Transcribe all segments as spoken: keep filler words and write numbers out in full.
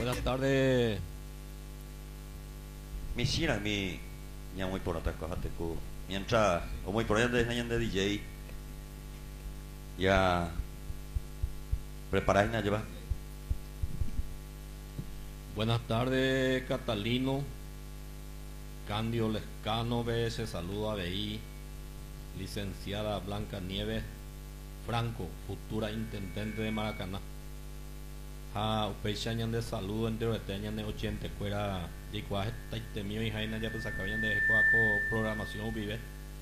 Buenas tardes. Mi Shira, mi ya muy por atrás, cojate cu. Mientras, o muy por allá de de D J. Ya preparáis na lleva. Buenas tardes, Catalino. Candio Lescano B S, saludo a B I. Licenciada Blanca Nieves Franco, futura intendente de Maracaná. Ha upechañan de saludo entero esteñan de ochenta cuera de cuaje taitemió y jaina ya pues acaban de cuaco programación vive.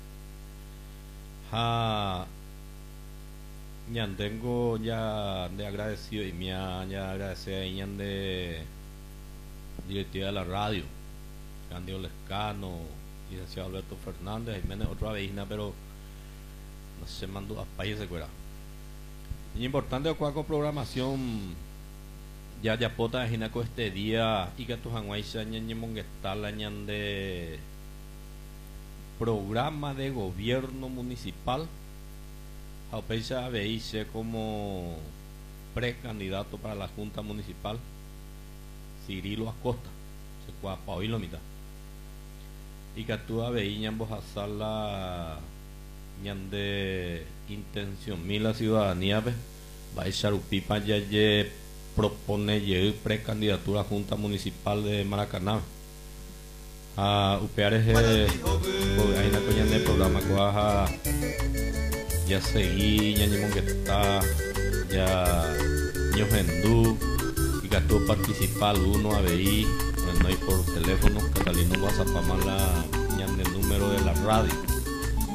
Ha ñan tengo ya de agradecido y me ya agradecer a ñan de directiva de la radio, Candio Lescano, licenciado Alberto Fernández, Jiménez, otra vecina, pero no se mandó a país de cuera. Y importante cuaco programación ya ya pota ginaco este día y que tu hanguaisa ñan mongestal ñan de programa de gobierno municipal a peisa veise como precandidato para la junta municipal Cirilo Acosta se cua pa hoy lo mitad y que tu veí ñan bojasar la ñan de intención mil la ciudadanía ve va a echar upipa ya ye propone ye precandidatura a junta municipal de Maracaná a upear ese hay una coña de programa cuaja ya seguí ya ñemon que está ya ño gendú y que tú participar uno a veí no hay por teléfono Catalino WhatsApp para la ñan del número de la radio